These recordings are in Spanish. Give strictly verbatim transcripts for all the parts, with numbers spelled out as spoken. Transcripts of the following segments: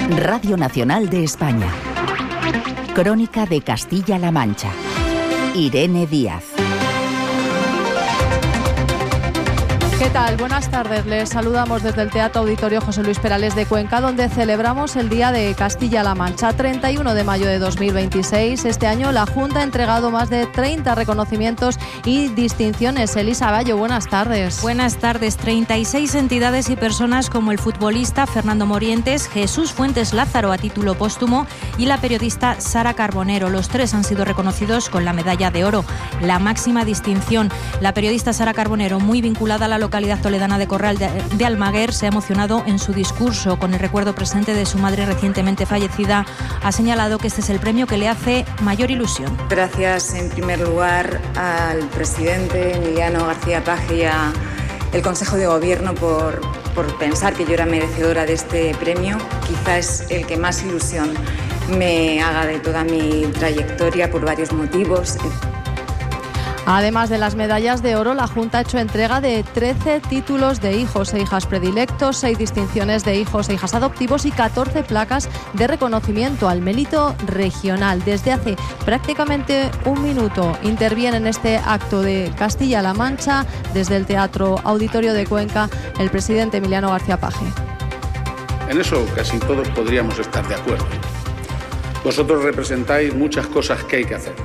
Radio Nacional de España. Crónica de Castilla-La Mancha. Irene Díaz. ¿Qué tal? Buenas tardes. Les saludamos desde el Teatro Auditorio José Luis Perales de Cuenca, donde celebramos el Día de Castilla-La Mancha. treinta y uno de mayo de dos mil veintiséis. Este año la Junta ha entregado más de treinta reconocimientos y distinciones. Elisa Bayo, buenas tardes. Buenas tardes. treinta y seis entidades y personas como el futbolista Fernando Morientes, Jesús Fuentes Lázaro a título póstumo y la periodista Sara Carbonero. Los tres han sido reconocidos con la medalla de oro, la máxima distinción. La periodista Sara Carbonero, muy vinculada a la localidad toledana de Corral de, de Almaguer, se ha emocionado en su discurso con el recuerdo presente de su madre recientemente fallecida. Ha señalado que este es el premio que le hace mayor ilusión. Gracias en primer lugar al presidente Emiliano García Paje y al Consejo de Gobierno por, por pensar que yo era merecedora de este premio. Quizás es el que más ilusión me haga de toda mi trayectoria por varios motivos. Además de las medallas de oro, la Junta ha hecho entrega de trece títulos de hijos e hijas predilectos, seis distinciones de hijos e hijas adoptivos y catorce placas de reconocimiento al mérito regional. Desde hace prácticamente un minuto interviene en este acto de Castilla-La Mancha, desde el Teatro Auditorio de Cuenca, el presidente Emiliano García Paje. En eso casi todos podríamos estar de acuerdo. Vosotros representáis muchas cosas que hay que hacer.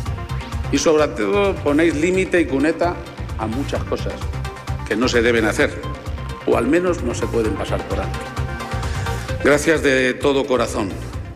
Y sobre todo ponéis límite y cuneta a muchas cosas que no se deben hacer, o al menos no se pueden pasar por alto. Gracias de todo corazón.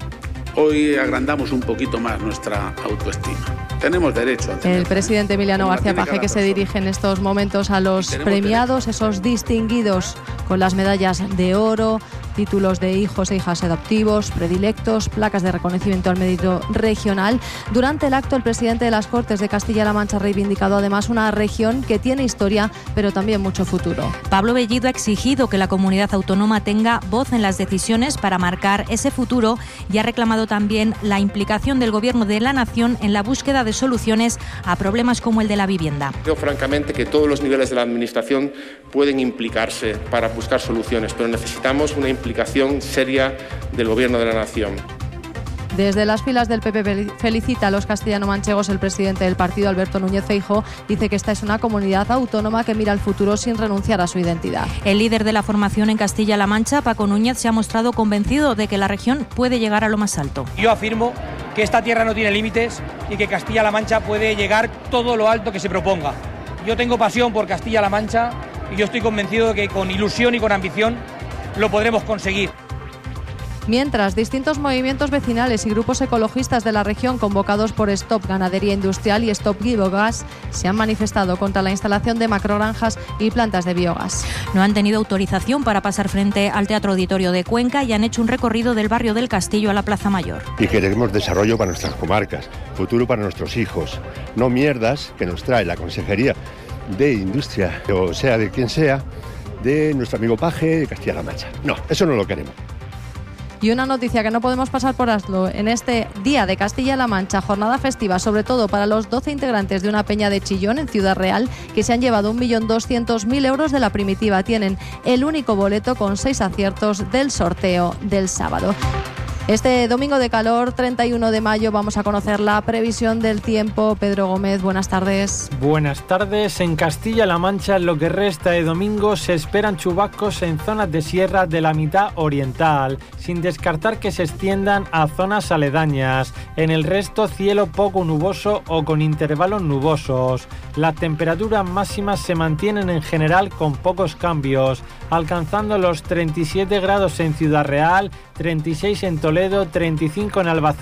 Hoy agrandamos un poquito más nuestra autoestima. Tenemos derecho a tener. El presidente Emiliano García Paje, que se dirige en estos momentos a los premiados, esos distinguidos con las medallas de oro, títulos de hijos e hijas adoptivos, predilectos, placas de reconocimiento al mérito regional. Durante el acto, el presidente de las Cortes de Castilla-La Mancha ha reivindicado además una región que tiene historia, pero también mucho futuro. Pablo Bellido ha exigido que la comunidad autónoma tenga voz en las decisiones para marcar ese futuro y ha reclamado también la implicación del Gobierno de la Nación en la búsqueda de soluciones a problemas como el de la vivienda. Creo francamente que todos los niveles de la Administración pueden implicarse para buscar soluciones, pero necesitamos una implicación implicación seria del Gobierno de la Nación. Desde las filas del P P felicita a los castellano-manchegos. El presidente del partido, Alberto Núñez Feijóo, dice que esta es una comunidad autónoma que mira al futuro sin renunciar a su identidad. El líder de la formación en Castilla-La Mancha, Paco Núñez, se ha mostrado convencido de que la región puede llegar a lo más alto. Yo afirmo que esta tierra no tiene límites y que Castilla-La Mancha puede llegar todo lo alto que se proponga. Yo tengo pasión por Castilla-La Mancha y yo estoy convencido de que con ilusión y con ambición lo podremos conseguir. Mientras, distintos movimientos vecinales y grupos ecologistas de la región, convocados por Stop Ganadería Industrial y Stop Biogás, se han manifestado contra la instalación de macrogranjas y plantas de biogás. No han tenido autorización para pasar frente al Teatro Auditorio de Cuenca y han hecho un recorrido del barrio del Castillo a la Plaza Mayor. Y queremos desarrollo para nuestras comarcas, futuro para nuestros hijos, no mierdas que nos trae la Consejería de Industria, o sea, de quien sea, de nuestro amigo Paje de Castilla-La Mancha. No, eso no lo queremos. Y una noticia que no podemos pasar por alto en este Día de Castilla-La Mancha, jornada festiva, sobre todo para los doce integrantes de una peña de Chillón en Ciudad Real, que se han llevado un millón doscientos mil euros de la primitiva. Tienen el único boleto con seis aciertos del sorteo del sábado. Este domingo de calor, treinta y uno de mayo, vamos a conocer la previsión del tiempo. Pedro Gómez, buenas tardes. Buenas tardes. En Castilla-La Mancha, lo que resta de domingo, se esperan chubascos en zonas de sierra de la mitad oriental, sin descartar que se extiendan a zonas aledañas. En el resto, cielo poco nuboso o con intervalos nubosos. Las temperaturas máximas se mantienen en general con pocos cambios, alcanzando los treinta y siete grados en Ciudad Real, treinta y seis en Toledo, treinta y cinco en Albacete